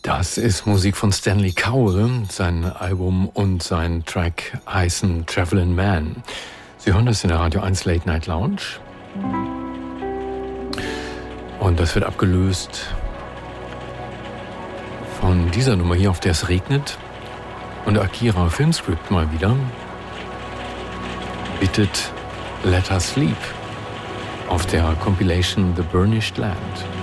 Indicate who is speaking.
Speaker 1: Das ist Musik von Stanley Cowell. Sein Album und sein Track heißen Travelin' Man. Sie hören das in der Radio 1 Late Night Lounge. Und das wird abgelöst von dieser Nummer hier, auf der es regnet. Und Akira Filmscript mal wieder bittet Let Us Sleep auf der Compilation The Burnished Land.